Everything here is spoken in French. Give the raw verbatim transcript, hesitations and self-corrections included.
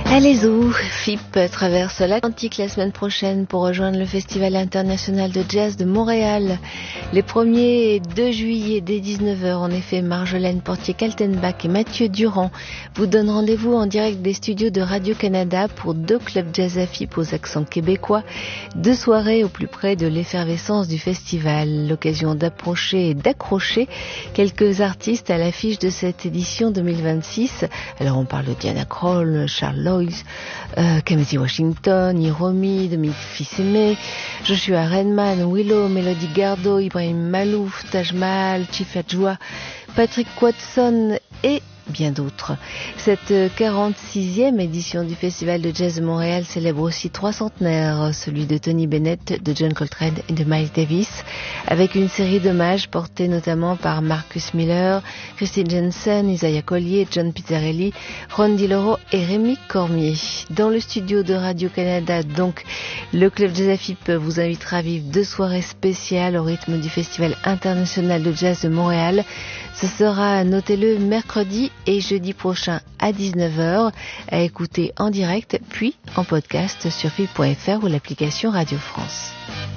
Allez où F I P traverse l'Atlantique la semaine prochaine pour rejoindre le Festival international de jazz de Montréal. Les premiers et deux juillet dès dix-neuf heures, en effet, Marjolaine Portier-Kaltenbach et Mathieu Durand vous donnent rendez-vous en direct des studios de Radio-Canada pour deux clubs jazz à F I P aux accents québécois, deux soirées au plus près de l'effervescence du festival, l'occasion d'approcher et d'accrocher quelques artistes à l'affiche de cette édition deux mille vingt-six. Alors on parle de Diana Krall, Charles Loy, Euh, Kamasi Washington, Hiromi, Dominique Fils-Aimé, Joshua Redman, Willow, Melody Gardot, Ibrahim Malouf, Taj Mahal, Chief Adjoa, Patrick Watson et bien d'autres. Cette quarante-sixième édition du Festival de Jazz de Montréal célèbre aussi trois centenaires, celui de Tony Bennett, de John Coltrane et de Miles Davis, avec une série d'hommages portés notamment par Marcus Miller, Christine Jensen, Isaiah Collier, John Pizzarelli, Ron DiLoro et Rémi Cormier. Dans le studio de Radio-Canada, donc, le Club Jazz à F I P vous invitera à vivre deux soirées spéciales au rythme du Festival international de jazz de Montréal. Ce sera, notez-le, mercredi et jeudi prochain à dix-neuf heures, à écouter en direct, puis en podcast sur F I P point F R ou l'application Radio France.